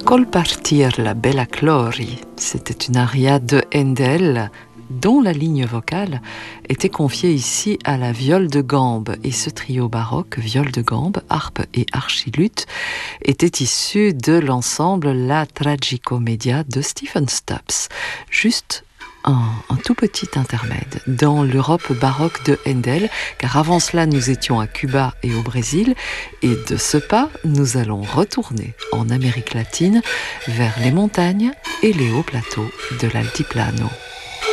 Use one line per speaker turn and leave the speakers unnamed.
Col partir la bella Clori, c'était une aria de Handel dont la ligne vocale était confiée ici à la viole de gambe. Et ce trio baroque, viole de gambe, harpe et archiluth, était issu de l'ensemble La Tragicomedia de Stephen Stubbs. Juste un tout petit intermède dans l'Europe baroque de Handel, car avant cela nous étions à Cuba et au Brésil, et de ce pas nous allons retourner en Amérique latine vers les montagnes et les hauts plateaux de l'altiplano.